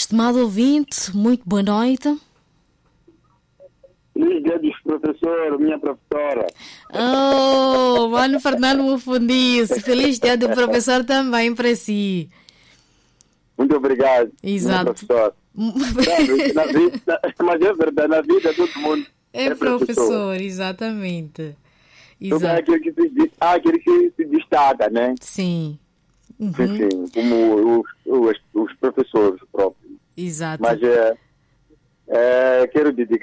Estimado ouvinte, muito boa noite. Feliz dia dos professores, minha professora. Oh, Mano Fernando Mufundis, feliz dia do professor também para si. Muito obrigado, Exato. minha professora. Mas é verdade, na vida todo mundo é professor, exatamente. Então é aquele que se destaca, né? Sim. Uhum. Sim, como os professores próprios. Exato. Mas quero dedicar